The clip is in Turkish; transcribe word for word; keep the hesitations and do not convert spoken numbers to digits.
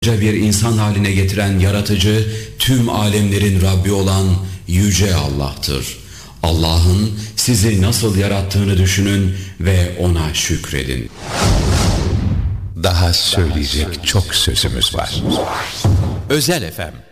bir insan haline getiren yaratıcı, tüm alemlerin Rabbi olan Yüce Allah'tır. Allah'ın sizi nasıl yarattığını düşünün ve ona şükredin. Daha söyleyecek çok sözümüz var. Özel F M